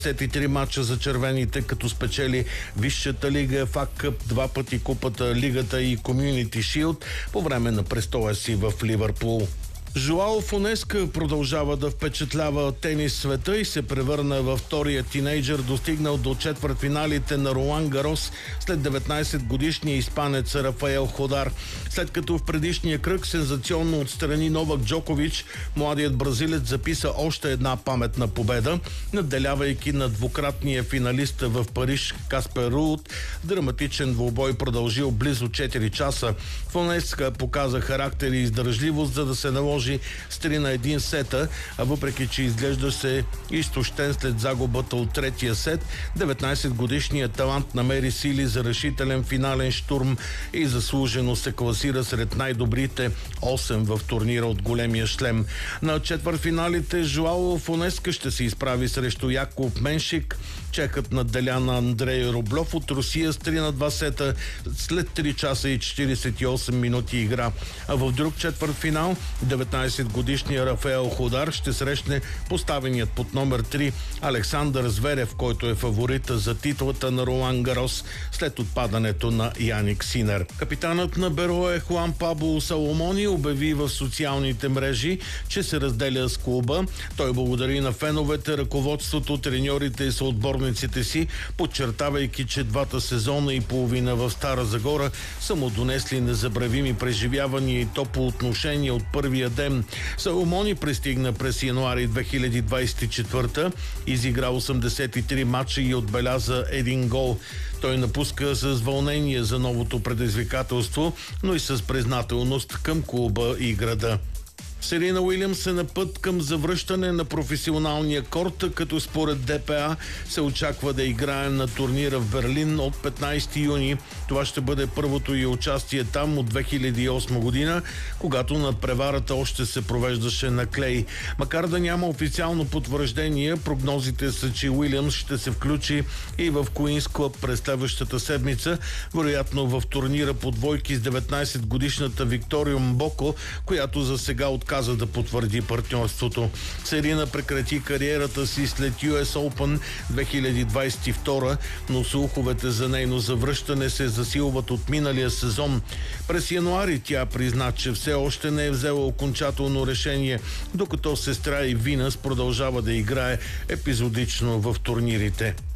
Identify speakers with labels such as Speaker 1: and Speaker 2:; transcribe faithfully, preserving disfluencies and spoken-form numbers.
Speaker 1: и три мача за червените, като спечели Висшата лига, еф ей къп, два пъти купата, лигата и Комюнити Шилд по време на престоя си в Ливърпул. Жоао Фонеска продължава да впечатлява тенис света и се превърна във втория тинейджър, достигнал до четвъртфиналите на Ролан Гарос след деветнайсетгодишния испанец Рафаел Ходар. След като в предишния кръг сензационно отстрани Новак Джокович, младият бразилец записа още една паметна победа, надделявайки на двукратния финалист в Париж Каспер Руud. Драматичен двубой продължил близо четири часа. Фонеска показа характер и издържливост, за да се наложи с три на един сета, а въпреки че изглежда се изтощен след загубата от третия сет, деветнайсетгодишният талант намери сили за решителен финален штурм и заслужено се класира сред най-добрите осем в турнира от големия шлем. На четвъртфиналите Жоао Фонеска ще се изправи срещу Яков Меншик. Чехът надделя на Андрей Рублев от Русия с три на два сета след три часа и четирийсет и осем минути игра. А в друг четвъртфинал деветнайсетгодишният Рафаел Ходар ще срещне поставеният под номер три Александър Зверев, който е фаворита за титлата на Ролан Гарос след отпадането на Яник Синер. Капитанът на Берое Хуан Пабло Саломони обяви в социалните мрежи, че се разделя с клуба. Той благодари на феновете, ръководството, треньорите и съотборниците си, подчертавайки, че двата сезона и половина в Стара Загора са му донесли незабравими преживявания и топло отношение от първия ден. Саломони пристигна през януари две хиляди двайсет и четвърта, изигра осемдесет и три мача и отбеляза един гол. Той напуска с вълнение за новото предизвикателство, но и с признателност към клуба и града. Серина Уилямс е на път към завръщане на професионалния корт, като според Д П А се очаква да играе на турнира в Берлин от петнайсети юни. Това ще бъде първото й участие там от две хиляди и осма година, когато надпреварата още се провеждаше на клей. Макар да няма официално потвърждение, прогнозите са, че Уилямс ще се включи и в Куинс Клъб през следващата седмица, вероятно в турнира по двойки с деветнайсетгодишната Виктория Мбоко, която за сега от каза да потвърди партньорството. Серина прекрати кариерата си след Ю Ес Open две хиляди двайсет и втора, но слуховете за нейно завръщане се засилват от миналия сезон. През януари тя призна, че все още не е взела окончателно решение, докато сестра й Винъс продължава да играе епизодично в турнирите.